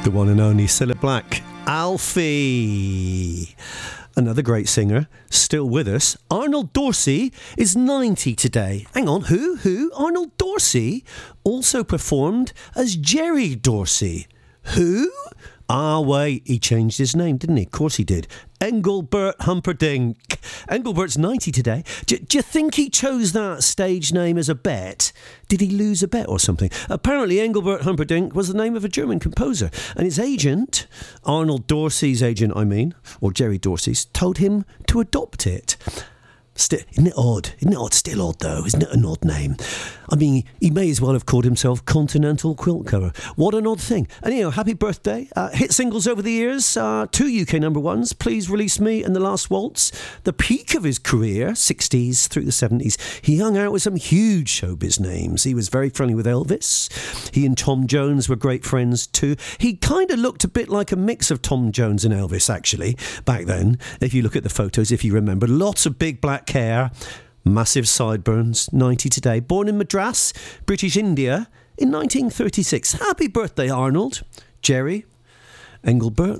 The one and only Cilla Black, Alfie. Another great singer, still with us. Arnold Dorsey is 90 today. Hang on, who? Arnold Dorsey also performed as Jerry Dorsey. Who? Ah, wait, he changed his name, didn't he? Of course he did. Engelbert Humperdinck. Engelbert's 90 today. Do you think he chose that stage name as a bet? Did he lose a bet or something? Apparently, Engelbert Humperdinck was the name of a German composer, and his agent, Arnold Dorsey's agent, or Jerry Dorsey's, told him to adopt it. Isn't it odd? Isn't it odd? Still odd, though. Isn't it an odd name? I mean, he may as well have called himself Continental Quilt Cover. What an odd thing. Anyhow, happy birthday. Hit singles over the years. 2 UK number ones. Please Release Me and The Last Waltz. The peak of his career, 60s through the 70s, he hung out with some huge showbiz names. He was very friendly with Elvis. He and Tom Jones were great friends too. He kind of looked a bit like a mix of Tom Jones and Elvis, actually, back then. If you look at the photos, if you remember. Lots of big black hair, massive sideburns, 90 today. Born in Madras, British India in 1936. Happy birthday, Arnold, Jerry, Engelbert.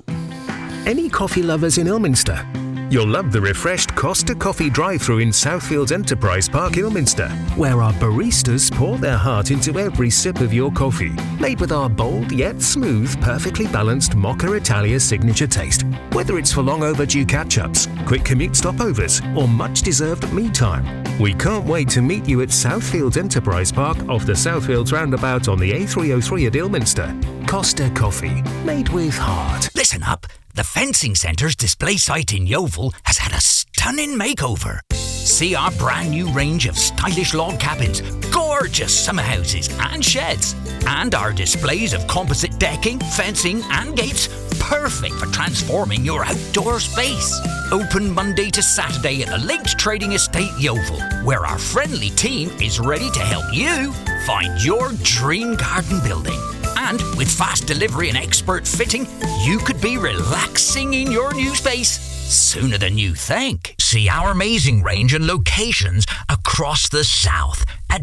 Any coffee lovers in Ilminster? You'll love the refreshed Costa Coffee drive-thru in Southfields Enterprise Park, Ilminster, where our baristas pour their heart into every sip of your coffee, made with our bold yet smooth, perfectly balanced Mocha Italia signature taste. Whether it's for long overdue catch-ups, quick commute stopovers, or much-deserved me time, we can't wait to meet you at Southfields Enterprise Park off the Southfields roundabout on the A303 at Ilminster. Costa Coffee, made with heart. Listen up. The Fencing Centre's display site in Yeovil has had a stunning makeover. See our brand new range of stylish log cabins, gorgeous summer houses and sheds, and our displays of composite decking, fencing and gates, perfect for transforming your outdoor space. Open Monday to Saturday at the Lakes Trading Estate Yeovil, where our friendly team is ready to help you find your dream garden building. And with fast delivery and expert fitting, you could be relaxing in your new space sooner than you think. See our amazing range and locations across the south at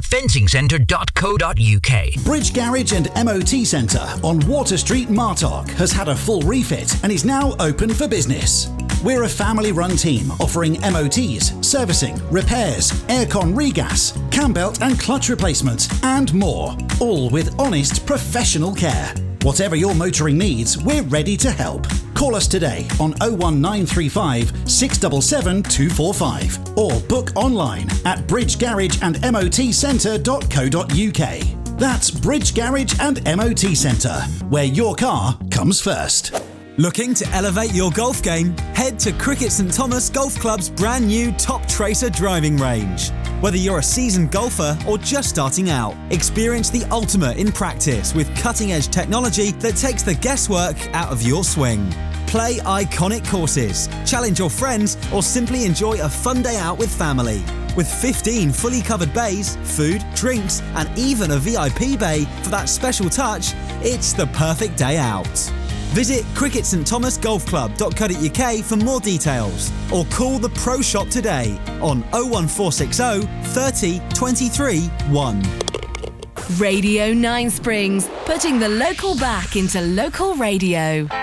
fencingcentre.co.uk. Bridge Garage and MOT Centre on Water Street, Martock has had a full refit and is now open for business. We're a family-run team offering MOTs, servicing, repairs, aircon regas, cam belt and clutch replacements and more, all with honest professional care. Whatever your motoring needs, we're ready to help. Call us today on 01935 677 245 or book online at bridgegarageandmotcentre.co.uk. That's Bridge Garage and MOT Centre, where your car comes first. Looking to elevate your golf game? Head to Cricket St Thomas Golf Club's brand new Top Tracer driving range. Whether you're a seasoned golfer or just starting out, experience the ultimate in practice with cutting-edge technology that takes the guesswork out of your swing. Play iconic courses, challenge your friends, or simply enjoy a fun day out with family. With 15 fully covered bays, food, drinks, and even a VIP bay for that special touch, it's the perfect day out. Visit cricketsthomasgolfclub.co.uk for more details or call the Pro Shop today on 01460 30 23 1. Radio 9 Springs, putting the local back into local radio.